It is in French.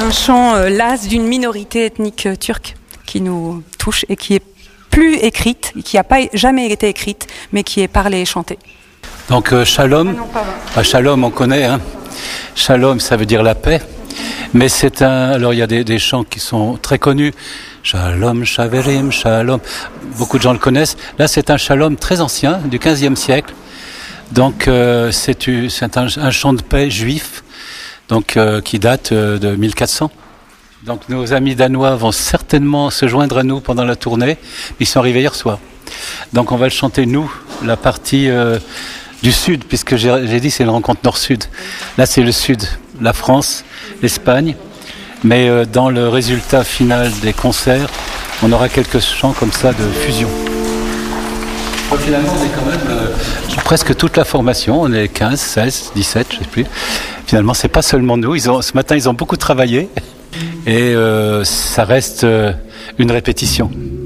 un chant las d'une minorité ethnique turque qui nous touche et qui est plus écrite, qui n'a pas jamais été écrite, mais qui est parlée et chantée. Donc Shalom, Shalom on connaît, hein. Shalom ça veut dire la paix, mais alors il y a des chants qui sont très connus, Shalom, Shaverim, Shalom, beaucoup de gens le connaissent. Là c'est un Shalom très ancien, du 15e siècle, donc c'est un chant de paix juif, donc qui date de 1400. Donc nos amis danois vont certainement se joindre à nous pendant la tournée. Ils sont arrivés hier soir. Donc on va le chanter nous, la partie du sud, puisque j'ai dit c'est une rencontre nord-sud. Là c'est le sud, la France, l'Espagne. Mais dans le résultat final des concerts, on aura quelques chants comme ça de fusion. Donc, finalement on est quand même presque toute la formation. On est 15, 16, 17, je ne sais plus. Finalement c'est pas seulement nous. Ce matin ils ont beaucoup travaillé. Et ça reste une répétition.